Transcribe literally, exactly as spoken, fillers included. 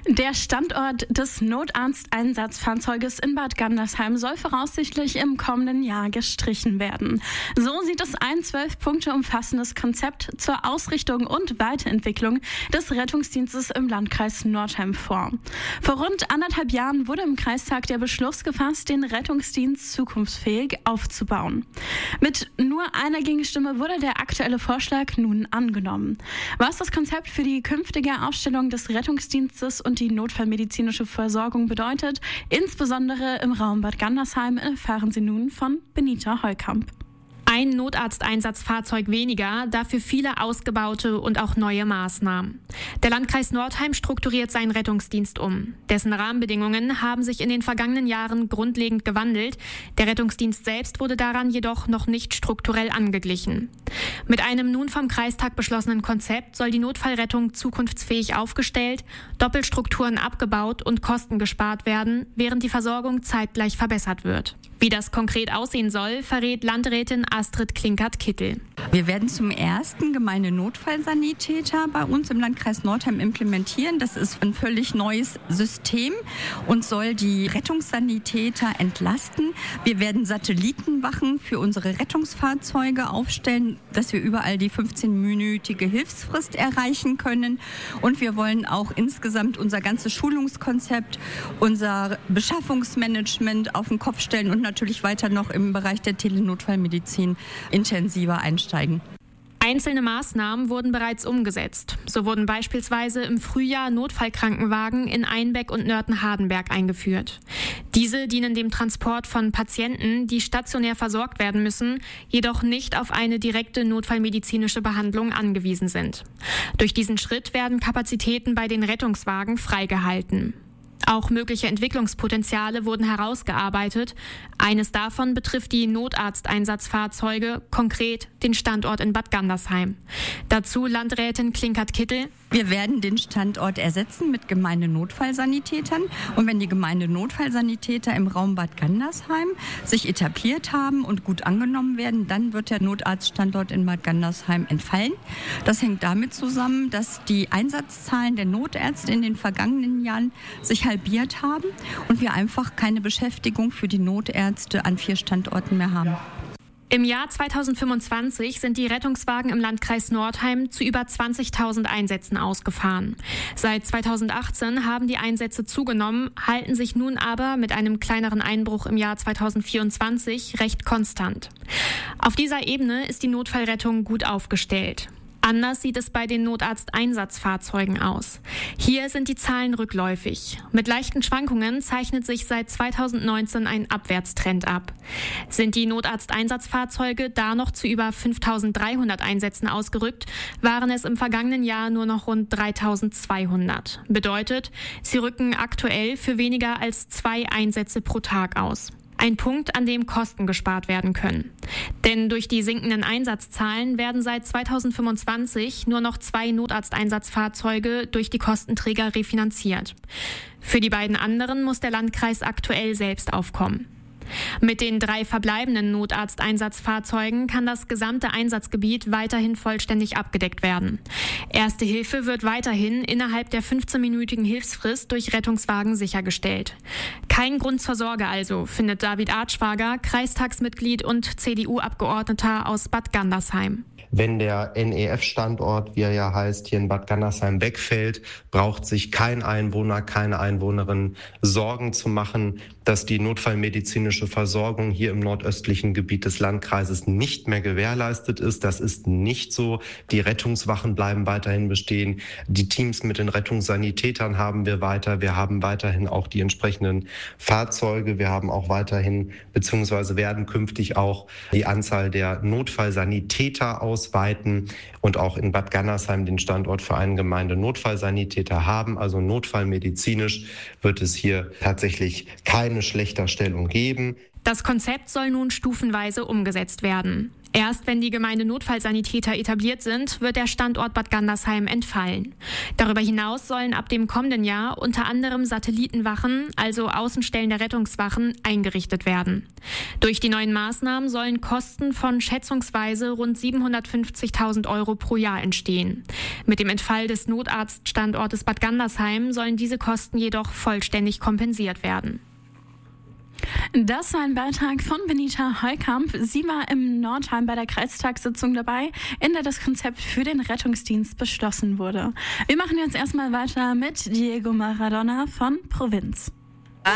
Der Standort des Notarzteinsatzfahrzeuges in Bad Gandersheim soll voraussichtlich im kommenden Jahr gestrichen werden. So sieht es ein zwölf Punkte umfassendes Konzept zur Ausrichtung und Weiterentwicklung des Rettungsdienstes im Landkreis Nordheim vor. Vor rund anderthalb Jahren wurde im Kreistag der Beschluss gefasst, den Rettungsdienst zukunftsfähig aufzubauen. Mit nur einer Gegenstimme wurde der aktuelle Vorschlag nun angenommen. Was das Konzept für die künftige Aufstellung des Rettungsdienstes und die notfallmedizinische Versorgung bedeutet, insbesondere im Raum Bad Gandersheim, erfahren Sie nun von Benita Heukamp. Ein Notarzteinsatzfahrzeug weniger, dafür viele ausgebaute und auch neue Maßnahmen. Der Landkreis Nordheim strukturiert seinen Rettungsdienst um. Dessen Rahmenbedingungen haben sich in den vergangenen Jahren grundlegend gewandelt. Der Rettungsdienst selbst wurde daran jedoch noch nicht strukturell angeglichen. Mit einem nun vom Kreistag beschlossenen Konzept soll die Notfallrettung zukunftsfähig aufgestellt, Doppelstrukturen abgebaut und Kosten gespart werden, während die Versorgung zeitgleich verbessert wird. Wie das konkret aussehen soll, verrät Landrätin Astrid Klinkert-Kittel. Wir werden zum ersten Gemeinde-Notfallsanitäter bei uns im Landkreis Nordheim implementieren. Das ist ein völlig neues System und soll die Rettungssanitäter entlasten. Wir werden Satellitenwachen für unsere Rettungsfahrzeuge aufstellen, dass wir überall die fünfzehnminütige Hilfsfrist erreichen können. Und wir wollen auch insgesamt unser ganzes Schulungskonzept, unser Beschaffungsmanagement auf den Kopf stellen und natürlich weiter noch im Bereich der Telenotfallmedizin intensiver einsteigen. Einzelne Maßnahmen wurden bereits umgesetzt. So wurden beispielsweise im Frühjahr Notfallkrankenwagen in Einbeck und Nörten-Hardenberg eingeführt. Diese dienen dem Transport von Patienten, die stationär versorgt werden müssen, jedoch nicht auf eine direkte notfallmedizinische Behandlung angewiesen sind. Durch diesen Schritt werden Kapazitäten bei den Rettungswagen freigehalten. Auch mögliche Entwicklungspotenziale wurden herausgearbeitet. Eines davon betrifft die Notarzteinsatzfahrzeuge, konkret den Standort in Bad Gandersheim. Dazu Landrätin Klinkert-Kittel. Wir werden den Standort ersetzen mit Gemeinde-Notfallsanitätern. Und wenn die Gemeinde-Notfallsanitäter im Raum Bad Gandersheim sich etabliert haben und gut angenommen werden, dann wird der Notarztstandort in Bad Gandersheim entfallen. Das hängt damit zusammen, dass die Einsatzzahlen der Notärzte in den vergangenen Jahren sich halbiert haben und wir einfach keine Beschäftigung für die Notärzte an vier Standorten mehr haben. Im Jahr zweitausendfünfundzwanzig sind die Rettungswagen im Landkreis Nordheim zu über zwanzigtausend Einsätzen ausgefahren. Seit zweitausendachtzehn haben die Einsätze zugenommen, halten sich nun aber mit einem kleineren Einbruch im Jahr zweitausendvierundzwanzig recht konstant. Auf dieser Ebene ist die Notfallrettung gut aufgestellt. Anders sieht es bei den Notarzteinsatzfahrzeugen aus. Hier sind die Zahlen rückläufig. Mit leichten Schwankungen zeichnet sich seit zweitausendneunzehn ein Abwärtstrend ab. Sind die Notarzteinsatzfahrzeuge da noch zu über fünftausenddreihundert Einsätzen ausgerückt, waren es im vergangenen Jahr nur noch rund dreitausendzweihundert. Bedeutet, sie rücken aktuell für weniger als zwei Einsätze pro Tag aus. Ein Punkt, an dem Kosten gespart werden können. Denn durch die sinkenden Einsatzzahlen werden seit zweitausendfünfundzwanzig nur noch zwei Notarzteinsatzfahrzeuge durch die Kostenträger refinanziert. Für die beiden anderen muss der Landkreis aktuell selbst aufkommen. Mit den drei verbleibenden Notarzteinsatzfahrzeugen kann das gesamte Einsatzgebiet weiterhin vollständig abgedeckt werden. Erste Hilfe wird weiterhin innerhalb der fünfzehnminütigen Hilfsfrist durch Rettungswagen sichergestellt. Kein Grund zur Sorge also, findet David Artschwager, Kreistagsmitglied und C D U-Abgeordneter aus Bad Gandersheim. Wenn der N E F-Standort, wie er ja heißt, hier in Bad Gandersheim wegfällt, braucht sich kein Einwohner, keine Einwohnerin Sorgen zu machen, dass die notfallmedizinische Versorgung hier im nordöstlichen Gebiet des Landkreises nicht mehr gewährleistet ist. Das ist nicht so. Die Rettungswachen bleiben weiterhin bestehen. Die Teams mit den Rettungssanitätern haben wir weiter. Wir haben weiterhin auch die entsprechenden Fahrzeuge. Wir haben auch weiterhin, beziehungsweise werden künftig auch die Anzahl der Notfallsanitäter ausweiten und auch in Bad Gandersheim den Standort für einen Gemeinde-Notfallsanitäter haben. Also notfallmedizinisch wird es hier tatsächlich keine Schlechterstellung geben. Das Konzept soll nun stufenweise umgesetzt werden. Erst wenn die Gemeindenotfallsanitäter etabliert sind, wird der Standort Bad Gandersheim entfallen. Darüber hinaus sollen ab dem kommenden Jahr unter anderem Satellitenwachen, also Außenstellen der Rettungswachen, eingerichtet werden. Durch die neuen Maßnahmen sollen Kosten von schätzungsweise rund siebenhundertfünfzigtausend Euro pro Jahr entstehen. Mit dem Entfall des Notarztstandortes Bad Gandersheim sollen diese Kosten jedoch vollständig kompensiert werden. Das war ein Beitrag von Benita Heukamp. Sie war im Nordheim bei der Kreistagssitzung dabei, in der das Konzept für den Rettungsdienst beschlossen wurde. Wir machen jetzt erstmal weiter mit Diego Maradona von Provinz.